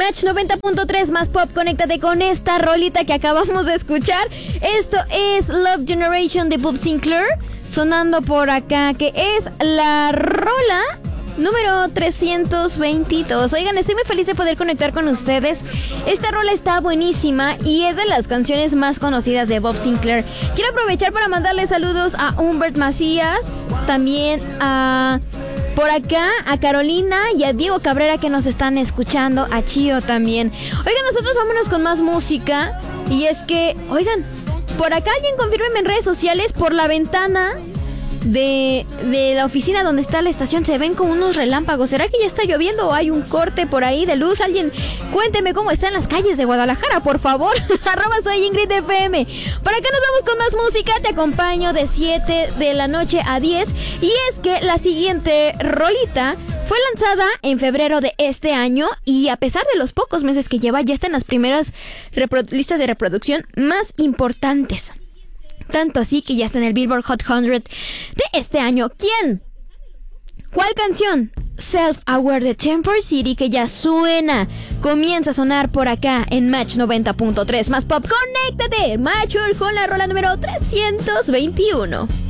Match 90.3 más pop, conéctate con esta rolita que acabamos de escuchar. Esto es Love Generation de Bob Sinclair, sonando por acá, que es la rola número 322. Oigan, estoy muy feliz de poder conectar con ustedes. Esta rola está buenísima y es de las canciones más conocidas de Bob Sinclair. Quiero aprovechar para mandarle saludos a Humbert Macías, también a... por acá, a Carolina y a Diego Cabrera que nos están escuchando, a Chío también. Oigan, nosotros vámonos con más música. Y es que, oigan, por acá alguien confírmeme en redes sociales, por la ventana de la oficina donde está la estación se ven como unos relámpagos. ¿Será que ya está lloviendo o hay un corte por ahí de luz? Alguien cuénteme cómo están las calles de Guadalajara, por favor. @soy Ingrid FM. Por acá nos vamos con más música. Te acompaño de 7 de la noche a 10. Y es que la siguiente rolita fue lanzada en febrero de este año y a pesar de los pocos meses que lleva, ya está en las primeras listas de reproducción más importantes. Tanto así que ya está en el Billboard Hot 100 de este año. ¿Quién? ¿Cuál canción? Self-Aware de Temper City, que ya suena. Comienza a sonar por acá en Match 90.3 más pop. ¡Conéctate! Mature con la rola número 321.